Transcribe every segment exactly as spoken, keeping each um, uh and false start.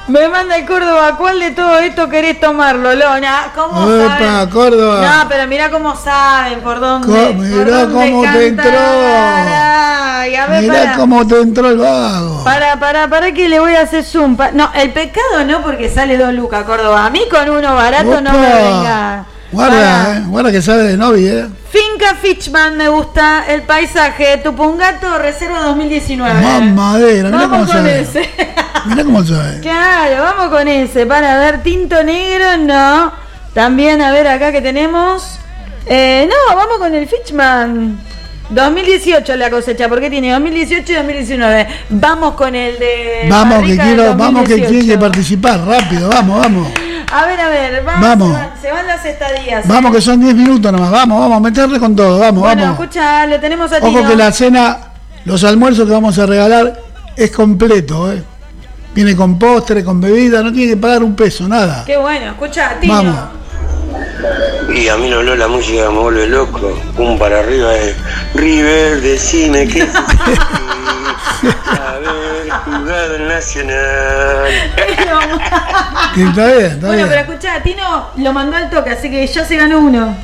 Me manda el Córdoba, ¿cuál de todo esto querés tomar, Lolona? ¿Cómo Opa, saben? Córdoba. No, pero mirá cómo saben, por dónde. Co- mirá por dónde cómo te entró. Ay, a ver, Mirá para, cómo te entró el vago. para, para, para que le voy a hacer zoom. Pa- no, el pecado no, porque sale dos lucas, Córdoba. A mí con uno barato Opa. no me venga. Guarda, Para. eh, guarda que sabe de novia, eh. Finca Fitchman, me gusta el paisaje. Tupungato, reserva dos mil diecinueve. Mamadera, mirá Vamos cómo con sabe. ese. Mirá cómo sabe. Claro, vamos con ese. Para ver, tinto negro, no. También, a ver, acá que tenemos. Eh, no, vamos con el Fitchman. dos mil dieciocho la cosecha, porque tiene dos mil dieciocho y dos mil diecinueve. Vamos con el de. Vamos que barrica del quiero, vamos que dos mil tiene que dieciocho. participar, rápido, vamos, vamos. A ver, a ver, vamos. Vamos. Se, van, se van las estadías. Vamos que son diez minutos nomás, vamos, vamos, a meterle con todo, vamos, Bueno, vamos. escucha, lo tenemos a Tino. Ojo que la cena, los almuerzos que vamos a regalar es completo, eh. Viene con postre, con bebida, no tiene que pagar un peso, nada. Qué bueno, escucha, Tino. Vamos. Y a mí no habló la música, me vuelve loco. Un para arriba es River, decime que haber jugado en Nacional. Que está bien, está Bueno, bien. pero escuchá, Tino lo mandó al toque, así que ya se ganó uno.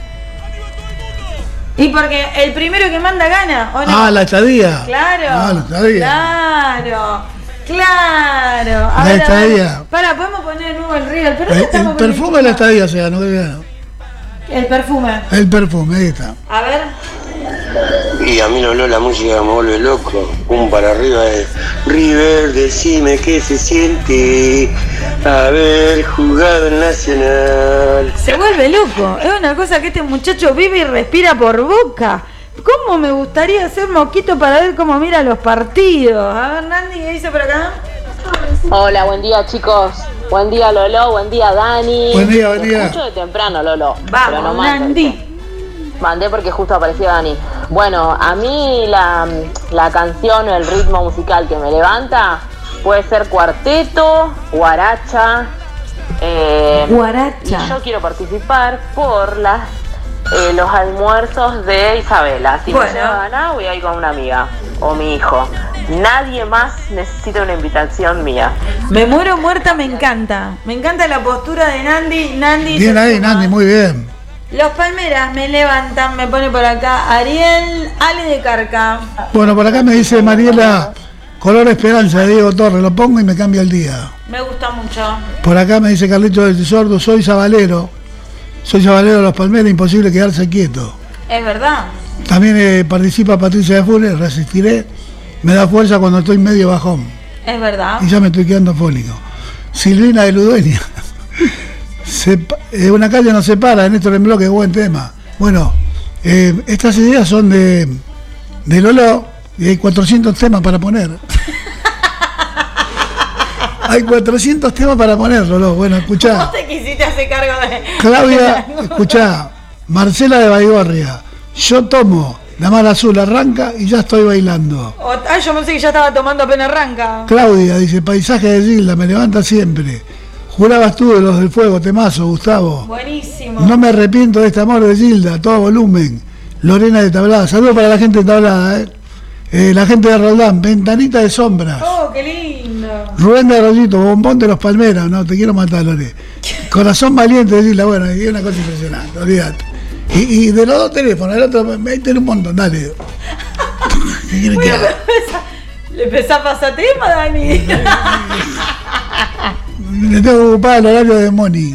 Y porque el primero que manda gana, ¿o no? Ah, la estadía. Claro. Ah, la estadía. Claro. Claro. A La ver, a ver. estadía. Para, podemos poner de nuevo el Real. Pero El, ya el estamos con perfume de la estadía se ganó, que ganó. El perfume. El perfume, ahí está. A ver. Y a mí no habló la música, me vuelve loco. Un para arriba es River, decime que se siente haber jugado en Nacional. Se vuelve loco. Es una cosa que este muchacho vive y respira por boca. ¿Cómo me gustaría hacer moquito para ver cómo mira los partidos? A ver, Nandi, ¿qué dice por acá? Hola, buen día chicos. Buen día Lolo, buen día Dani. Buen día, buen Te día. escucho de temprano Lolo. pero Vamos, no mando. Nandi. Mandé porque justo apareció Dani. Bueno, a mí la, la canción o el ritmo musical que me levanta puede ser cuarteto, guaracha. Eh, Guaracha. Y yo quiero participar por las eh, los almuerzos de Isabela. Si Bueno. me lleva a ganar, voy a ir con una amiga o mi hijo. Nadie más necesita una invitación mía. Me muero muerta, me encanta. Me encanta la postura de Nandi. Nandi. Bien se ahí, suma. Nandi, muy bien. Los Palmeras me levantan, me pone por acá Ariel Ale de Carca. Bueno, por acá me dice Mariela, color esperanza de Diego Torres, lo pongo y me cambia el día. Me gusta mucho. Por acá me dice Carlito del Sordo, soy sabalero. Soy sabalero de los Palmeras, imposible quedarse quieto. Es verdad. También eh, participa Patricia de Funes, resistiré. Me da fuerza cuando estoy medio bajón. Es verdad. Y ya me estoy quedando fónico. Silvina de Ludueña. Se, eh, una calle no se para, en esto en bloque, buen tema. Bueno, eh, estas ideas son de, de Lolo y hay cuatrocientos temas para poner. Hay cuatrocientos temas para poner, Lolo. Bueno, escuchá. ¿Vos te quisiste hacer cargo de...? Claudia, escuchá. Marcela de Baigorria. Yo tomo. La Mar Azul arranca y ya estoy bailando. O- ay, yo pensé que ya estaba tomando apenas arranca. Claudia dice, paisaje de Gilda, me levanta siempre. Jurabas tú de los del fuego, temazo, Gustavo. Buenísimo. No me arrepiento de este amor de Gilda, a todo volumen. Lorena de Tablada, saludos para la gente de Tablada, eh. Eh, la gente de Roldán, Ventanita de Sombras. Oh, qué lindo. Rubén de Arroyito, Bombón de los Palmeras, no, te quiero matar, Lore. Corazón valiente de Gilda, bueno, y es una cosa impresionante, olvídate. Y, y de los dos teléfonos, el otro, ahí tenés un montón, dale. ¿Qué quieres que Bueno, haga? le empezás a pasar tema, Dani. Le tengo que ocupar el horario de Moni.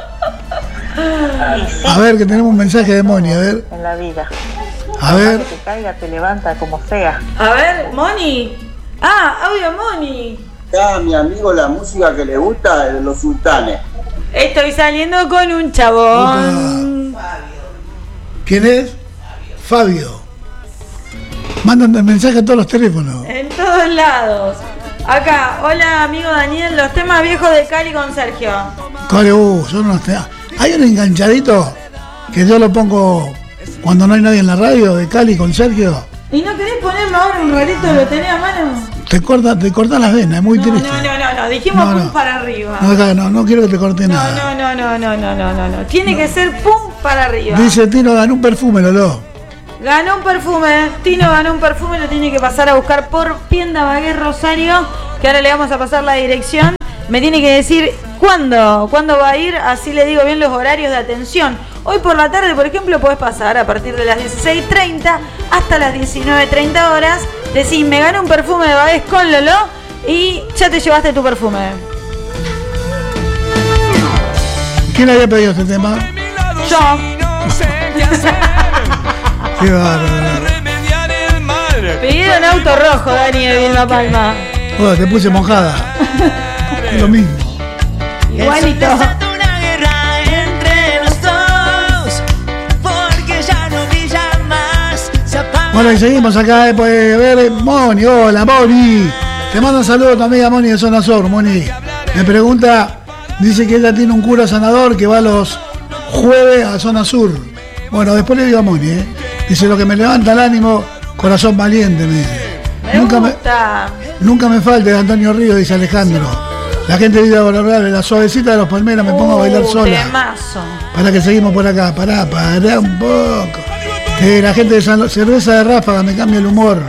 A ver, que tenemos un mensaje de Moni, a ver. En la vida. A ver. Que te caiga, te levanta como sea. A ver, Moni. Ah, audio Moni. A mi amigo la música que le gusta es de los sultanes. Estoy saliendo con un chabón. ¿Quién es? Fabio. Mandan el mensaje a todos los teléfonos. En todos lados. Acá, hola amigo Daniel, los temas viejos de Cali con Sergio. Core, uh, son unos temas. Hay un enganchadito que yo lo pongo cuando no hay nadie en la radio de Cali con Sergio. ¿Y no querés ponerlo ahora un ratito? ¿Lo tenés a mano? Te corta, te cortan las venas, es muy No, triste. no, no, no, no, dijimos No, pum no. para arriba. No, acá no, no quiero que te corte No, nada. no, no, no, no, no, no, no, no. Tiene que ser pum para arriba. Dice Tino, ganó un perfume, Lolo. Ganó un perfume, Tino ganó un perfume, lo tiene que pasar a buscar por Pienda Bagué Rosario, que ahora le vamos a pasar la dirección. me tiene que decir cuándo, cuándo va a ir, así le digo bien los horarios de atención. Hoy por la tarde, por ejemplo, podés pasar a partir de las dieciséis treinta hasta las diecinueve treinta horas. Decís, me gané un perfume de Baez con Lolo y ya te llevaste tu perfume. ¿Quién había pedido este tema? Yo. Qué bárbaro. Pidieron auto rojo, Dani de Vilma Palma. Bueno, te puse mojada. Es lo mismo. Igualito. Bueno, y seguimos acá después de ver. Moni, hola Moni. Te mando un saludo a tu amiga Moni de Zona Sur, Moni. Me pregunta, dice que ella tiene un cura sanador que va los jueves a Zona Sur. Bueno, después le digo a Moni, ¿eh? Dice, lo que me levanta el ánimo, corazón valiente, me dice. Me nunca, gusta. me, nunca me falte de Antonio Ríos, dice Alejandro. La gente vive a valorar la suavecita de los Palmeras, me pongo a bailar Uh, sola. temazo. Para que seguimos por acá, pará, pará un poco. Que la gente de San, cerveza de Ráfaga me cambia el humor.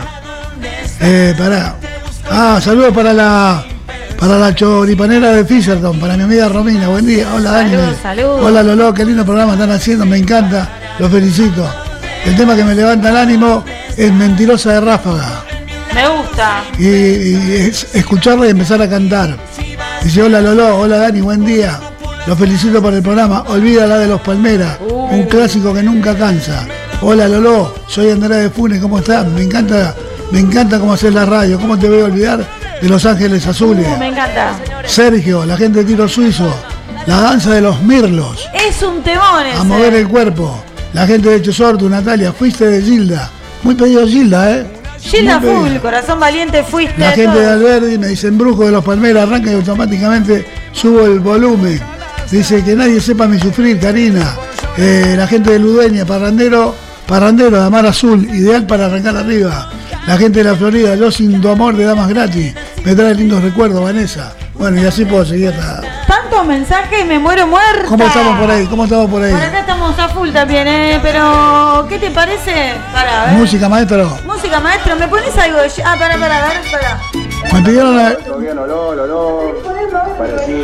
Eh, pará. Ah, saludos para la para la choripanera de Fisherton, para mi amiga Romina. Buen día. Hola Dani. Saludos, saludos. Hola Lolo, qué lindo programa están haciendo, me encanta. Los felicito. El tema que me levanta el ánimo es Mentirosa de Ráfaga. Me gusta. Y, y es escucharla y empezar a cantar. Dice, hola Lolo, hola Dani, buen día. Los felicito por el programa. Olvídala de los Palmeras, Uh. un clásico que nunca cansa. Hola Lolo, soy Andrea de Funes, ¿cómo estás? Me encanta, me encanta cómo hacer la radio. ¿Cómo te voy a olvidar de Los Ángeles Azules? Uh, me encanta. Sergio, la gente de Tiro Suizo, la danza de los mirlos, Es un temón ese. a mover el cuerpo. La gente de Chosortu, Natalia, fuiste de Gilda. Muy pedido Gilda, ¿eh? Gilda Muy pedido. Full, corazón valiente, fuiste. La gente todo. de Alberdi me dice embrujo de los Palmeras, arranca y automáticamente subo el volumen. Dice que nadie sepa mi sufrir, Karina. Eh, la gente de Ludueña, Parrandero, Parrandero de Mar Azul, ideal para arrancar arriba. La gente de la Florida, yo sin tu amor de damas gratis. Me trae lindos recuerdos, Vanessa. Bueno, y así puedo seguir hasta... Tantos mensajes, me muero muerta. ¿Cómo estamos por ahí? ¿Cómo estamos por ahí? Por acá estamos a full también, ¿eh? Pero, ¿qué te parece? Para, ver. Música, maestro. Música, maestro, ¿me pones algo de... Ah, para, para, ver, para. Me pidieron la... Todo bien, Lolo, Lolo. Para sí,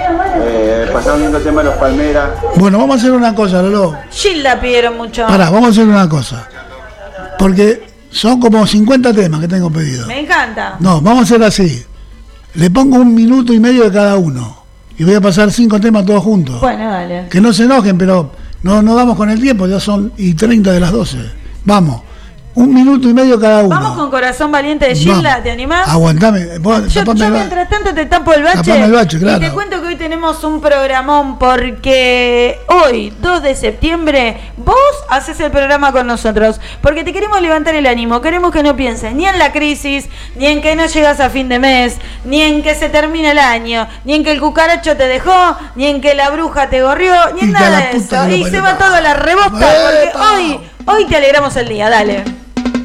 eh, pasar un lindo tema de los Palmeras. Bueno, vamos a hacer una cosa, Lolo. Gilda pidieron mucho. Pará, vamos a hacer una cosa. Porque son como cincuenta temas que tengo pedidos. Me encanta. No, vamos a hacer así. Le pongo un minuto y medio de cada uno. Y voy a pasar cinco temas todos juntos. Bueno, dale. Que no se enojen, pero no nos damos con el tiempo, ya son y treinta de las doce. Vamos, un minuto y medio cada uno. Vamos con Corazón Valiente de Gilda, Vamos. ¿te animás? Aguantame. Vos, Yo, tapame yo el ba- mientras tanto te tapo el bache, Tapame el bache, claro. y te cuento que hoy tenemos un programón porque hoy, dos de septiembre, vos haces el programa con nosotros, porque te queremos levantar el ánimo, queremos que no pienses ni en la crisis, ni en que no llegas a fin de mes, ni en que se termina el año, ni en que el cucaracho te dejó, ni en que la bruja te gorrió, ni en Y que a nada la de puta eso. que lo Y parió. se va todo a la rebosta, porque ¡Epa! hoy, hoy te alegramos el día, dale.